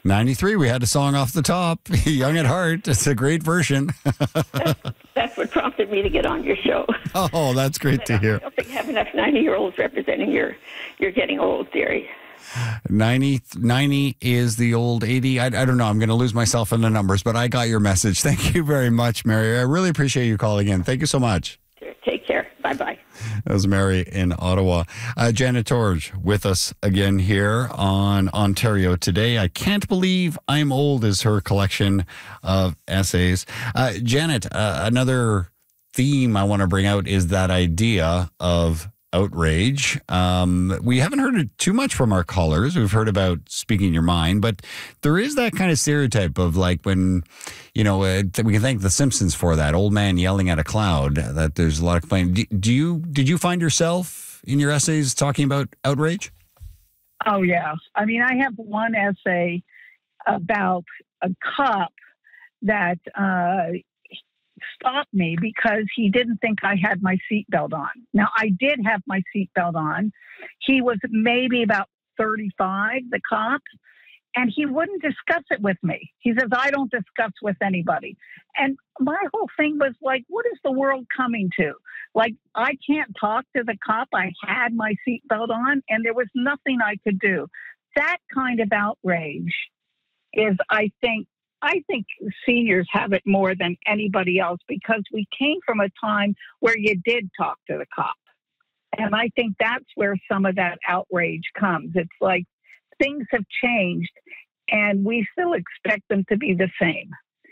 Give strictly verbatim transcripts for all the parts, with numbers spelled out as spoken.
ninety-three, we had a song off the top, Young at Heart. It's a great version. that's, that's what prompted me to get on your show. Oh, that's great to hear. I don't think you have enough ninety-year-olds representing your, your getting old theory. ninety, ninety is the old eighty. I, I don't know. I'm going to lose myself in the numbers, but I got your message. Thank you very much, Mary. I really appreciate you calling in. Thank you so much. Take care. Bye-bye. That was Mary in Ottawa. Uh, Janet Torge with us again here on Ontario Today. I Can't Believe I'm Old is her collection of essays. Uh, Janet, uh, another theme I want to bring out is that idea of outrage. Um, we haven't heard it too much from our callers. We've heard about speaking your mind, but there is that kind of stereotype of like when, you know, uh, we can thank The Simpsons for that old man yelling at a cloud. That there's a lot of complaining. Do, do you did you find yourself in your essays talking about outrage? Oh yeah. I mean, I have one essay about a cop that uh, stopped me because he didn't think I had my seatbelt on. Now, I did have my seatbelt on. He was maybe about thirty-five, the cop, and he wouldn't discuss it with me. He says, I don't discuss with anybody. And my whole thing was like, what is the world coming to? Like, I can't talk to the cop. I had my seatbelt on, and there was nothing I could do. That kind of outrage is, I think, I think seniors have it more than anybody else because we came from a time where you did talk to the cop. And I think that's where some of that outrage comes. It's like things have changed and we still expect them to be the same.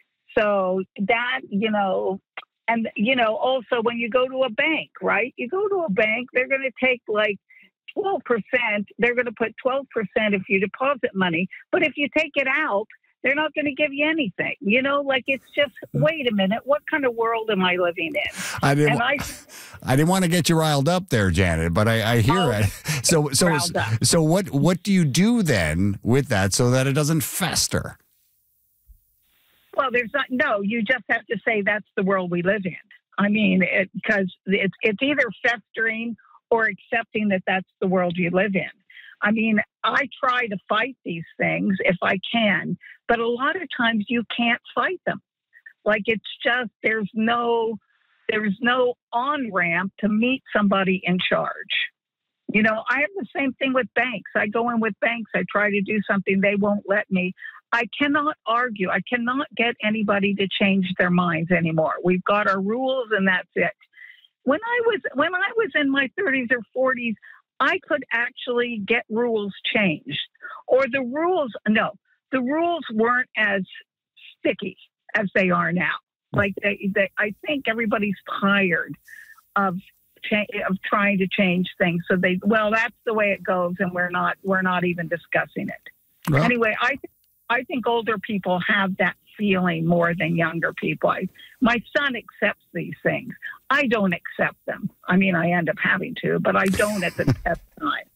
So that, you know, and, you know, also when you go to a bank, right? You go to a bank, they're going to take like twelve percent. They're going to put twelve percent if you deposit money. But if you take it out, they're not going to give you anything. You know, like it's just, wait a minute, what kind of world am I living in? I didn't, and I, I didn't want to get you riled up there, Janet, but I, I hear oh, it. So, so, so what, what do you do then with that so that it doesn't fester? Well, there's not, no, you just have to say that's the world we live in. I mean, it, because it's, it's either festering or accepting that that's the world you live in. I mean, I try to fight these things if I can, but a lot of times you can't fight them. Like it's just, there's no, there's no on-ramp to meet somebody in charge. You know, I have the same thing with banks. I go in with banks. I try to do something. They won't let me. I cannot argue. I cannot get anybody to change their minds anymore. We've got our rules and that's it. When I was, when I was in my thirties or forties, I could actually get rules changed. Or the rules, no, the rules weren't as sticky as they are now. Like, they, they, I think everybody's tired of cha- of trying to change things. So they, well, that's the way it goes, and we're not we're not even discussing it. Well, anyway, I th- I think older people have that feeling more than younger people. I, my son accepts these things. I don't accept them. I mean, I end up having to, but I don't at the best time.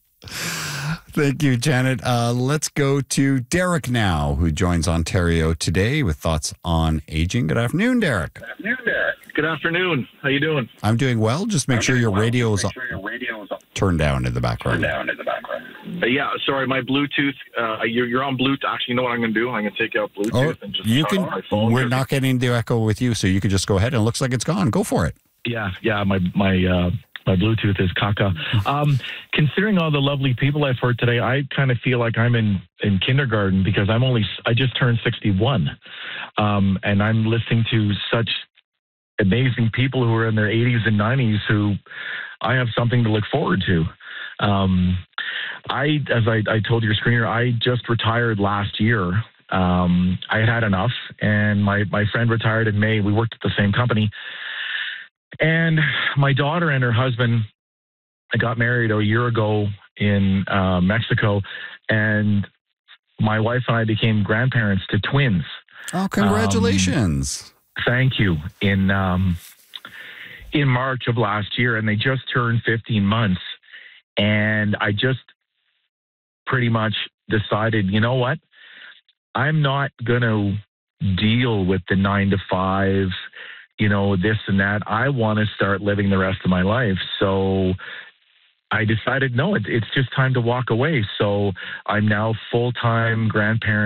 Thank you, Janet. Uh, let's go to Derek now, who joins Ontario Today with thoughts on aging. Good afternoon, Derek. Good afternoon, Derek. Good afternoon. How you doing? I'm doing well. Just make I'm sure your well. radio is Make sure your radio is turned down in the background. Turned down in the background. Uh, yeah, sorry, my Bluetooth. Uh, you're, you're on Bluetooth. Actually, you know what I'm going to do? I'm going to take out Bluetooth oh, and just you turn can. on my phone. We're not getting the echo with you, so you can just go ahead. And it looks like it's gone. Go for it. Yeah, yeah. My my. Uh, My Bluetooth is caca. Um, considering all the lovely people I've heard today, I kind of feel like I'm in, in kindergarten because I'm only, I just turned sixty-one. Um, and I'm listening to such amazing people who are in their eighties and nineties who I have something to look forward to. Um, I, as I, I told your screener, I just retired last year. Um, I had enough, and my, my friend retired in May. We worked at the same company. And my daughter and her husband got married a year ago in uh, Mexico, and my wife and I became grandparents to twins. Oh, congratulations. Um, thank you. In, um, in March of last year, and they just turned fifteen months. And I just pretty much decided, you know what? I'm not going to deal with the nine to five, you know, this and that. I want to start living the rest of my life. So I decided, no, it, it's just time to walk away. So I'm now full-time grandparent.